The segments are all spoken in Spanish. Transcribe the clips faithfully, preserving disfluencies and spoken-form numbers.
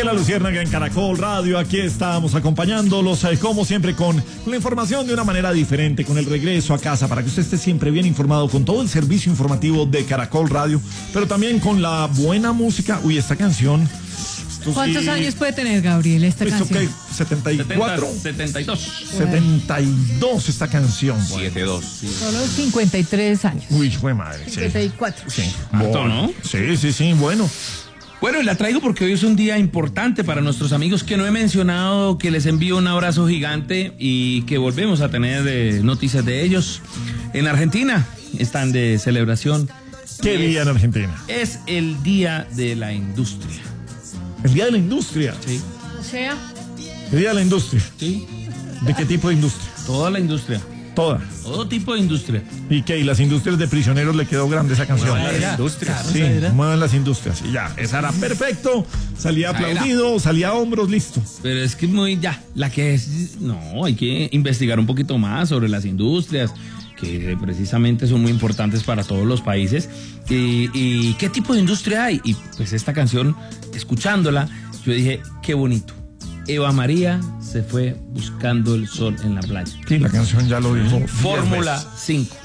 La Luciérnaga en Caracol Radio. Aquí estamos acompañándolos, eh, como siempre, con, con la información de una manera diferente, con el regreso a casa, para que usted esté siempre bien informado con todo el servicio informativo de Caracol Radio, pero también con la buena música. Uy, esta canción. ¿Cuántos sí, años puede tener, Gabriel, esta ¿esto canción? qué? ¿setenta y cuatro? setenta y dos. setenta y dos esta canción. setenta y dos. Sí. Solo cincuenta y tres años. Uy, fue madre. cincuenta y cuatro. Sí. Harto, Bueno, ¿no? Sí, sí, sí, bueno. Bueno, y la traigo porque hoy es un día importante para nuestros amigos que no he mencionado, que les envío un abrazo gigante y que volvemos a tener eh, noticias de ellos. En Argentina están de celebración. ¿Qué día en Argentina? Es el Día de la Industria. El Día de la Industria. Sí. O sea, El Día de la Industria. Sí. ¿De qué tipo de industria? Toda la industria. Toda. Todo tipo de industria. ¿Y qué? ¿Y las industrias de prisioneros le quedó grande esa canción? Muevan las industrias. Sí, Claro, muevan las industrias. Y ya, esa era perfecto. Salía aplaudido, salía a hombros, listo. Pero es que muy ya, la que es, no, hay que investigar un poquito más sobre las industrias, que precisamente son muy importantes para todos los países. Y, y qué tipo de industria hay. Y pues esta canción, escuchándola, yo dije, qué bonito. Eva María se fue buscando el sol en la playa. Sí, la canción ya lo dijo. Fórmula cinco.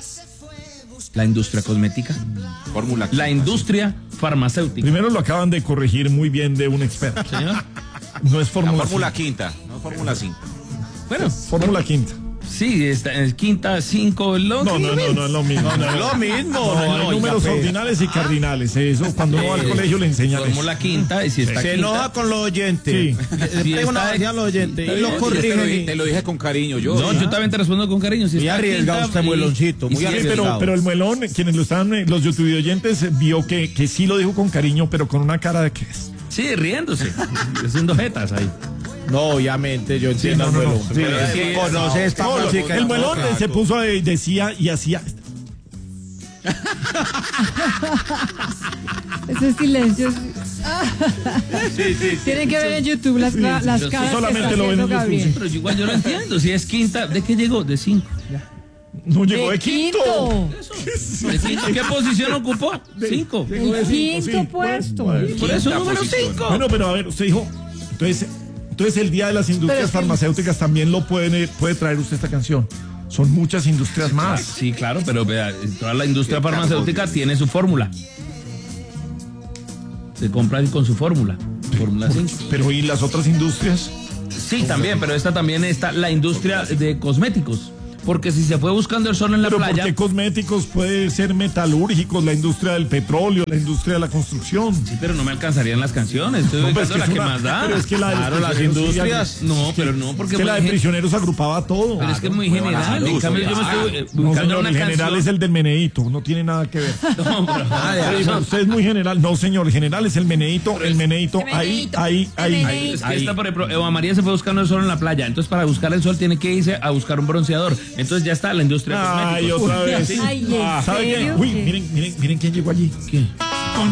La industria cosmética. Fórmula. La industria farmacéutica. Primero lo acaban de corregir muy bien de un experto. Señor. No es Fórmula Fórmula quinta, no Fórmula cinco. Bueno, Fórmula quinta. sí, está en quinta, cinco, lo No, no, no, no es lo mismo. No es lo mismo. No, hay números ordinales y cardinales. Eso cuando uno va al colegio le enseñan eso. Fórmula quinta, y si está Se quinta, enoja con los oyentes. Sí. Le Si pega una está- vajilla a los oyentes y está los bien, corrigen. si Te lo, está- dije, te lo dije con cariño yo. No, yo también te respondo con cariño. Si Muy está arriesgado quinta, usted, y- mueloncito, y muy si- Sí, arriesgado. pero, pero el muelón, quienes lo estaban, eh, los youtube oyentes, eh, vio que, que sí lo dijo con cariño, pero con una cara de que es. Sí, riéndose, haciendo jetas ahí. No, obviamente, yo entiendo no, no, al no. muelón. Sí, Pero es sí, que conoce esta No, música. el muelón No, se puso, eh, decía y hacía. ese silencio. Sí, sí, Tienen que ver en YouTube las, la- las yo caras solamente que está lo ven en haciendo YouTube, Gabriel. Pero yo igual yo lo entiendo. Si es quinta, ¿de qué llegó? De cinco. No llegó de, De quinto. ¿De quinto? ¿Qué posición ocupó? Cinco. Llegó de El cinco, quinto sí. puesto. Bueno, bueno. Por eso Quinta número posición. cinco. Bueno, pero a ver, usted dijo, entonces, entonces el Día de las Industrias Pero es que- Farmacéuticas también lo puede, puede traer usted esta canción. Son muchas industrias más. Sí, claro, pero vea, toda la industria farmacéutica tiene su fórmula. Se compra con su fórmula. Fórmula cinco. Pero ¿y las otras industrias? Sí, también, pero esta también está la industria de cosméticos. Porque si se fue buscando el sol en la Pero playa. porque cosméticos puede ser metalúrgicos, la industria del petróleo, la industria de la construcción. Sí, pero no me alcanzarían las canciones. Estoy No, pero es ubicando que la es que una- más da. pero es que la de los Claro, las prisioneros sí, industrias. No, pero no, porque Es que la de muy gen- prisioneros agrupaba todo. pero es que es muy general. En cambio, yo me estoy eh, No, ubicando señor, una el general canción. es el del Meneíto, no tiene nada que ver. No, pero- Sí, pero usted es muy general. No, señor, el general es el Meneíto, el Meneíto, El ahí, Meneíto, ahí, el ahí. Meneíto. Es que esta, por ejemplo, Eva María se fue buscando el sol en la playa. Entonces, para buscar el sol, tiene que irse a buscar un bronceador. Entonces, ya está la industria de Ay, cosméticos. otra vez. Ay, ¿en ¿Sabe qué? serio? Uy, ¿Qué? miren, miren, miren quién llegó allí. ¿Qué?